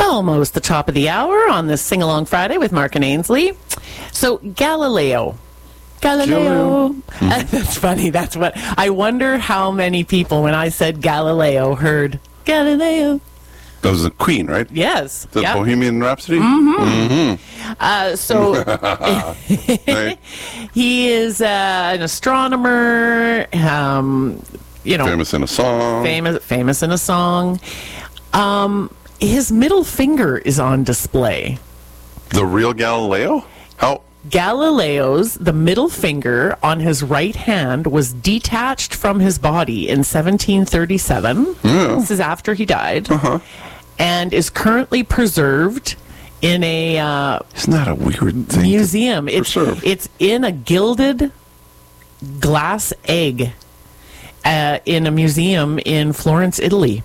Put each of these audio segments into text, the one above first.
Almost the top of the hour on this Sing-Along Friday with Mark and Ainsley. So, Galileo. That's funny. That's what... I wonder how many people, when I said Galileo, heard Galileo. That was the Queen, right? Yes. The yep. Bohemian Rhapsody? So, Right. he is an astronomer, Famous in a song. famous in a song. His middle finger is on display. The real Galileo? How? The middle finger on his right hand was detached from his body in 1737. Yeah. This is after he died. Uh-huh. And is currently preserved in a Isn't that a weird thing? museum. preserve? It's in a gilded glass egg in a museum in Florence, Italy.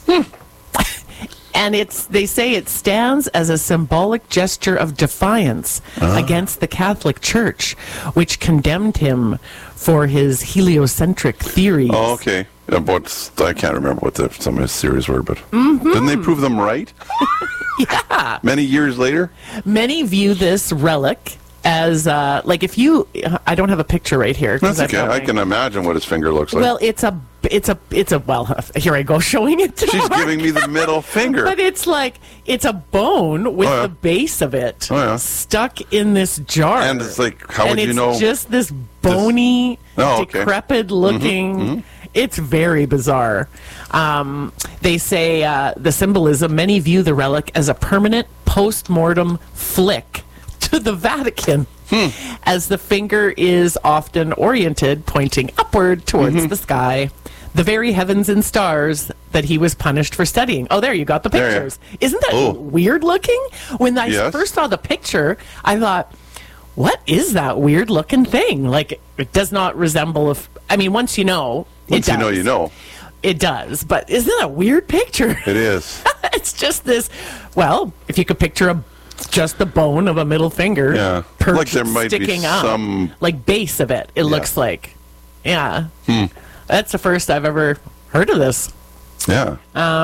And they say it stands as a symbolic gesture of defiance against the Catholic Church, which condemned him for his heliocentric theories. Oh, okay. I can't remember what some of his theories were, but didn't they prove them right? Yeah. Many years later? Many view this relic as, if you... I don't have a picture right here. That's okay. I can imagine what his finger looks like. Well, here I go showing it to She's Mark. giving me the middle finger. But it's a bone with the base of it stuck in this jar. And it's like, how would you know? And it's just this bony, okay. decrepit looking... It's very bizarre. They say the symbolism, many view the relic as a permanent post-mortem flick to the Vatican, as the finger is often oriented, pointing upward towards the sky, the very heavens and stars that he was punished for studying. Oh, there, you got the pictures. Isn't that weird looking? When I first saw the picture, I thought, what is that weird looking thing? Like, it does not resemble once you know, Once you know, you know. It does, but isn't that a weird picture? It is. It's just this, if you could picture just the bone of a middle finger, like there might sticking be up, some base of it, it looks like. Yeah. That's the first I've ever heard of this. Yeah.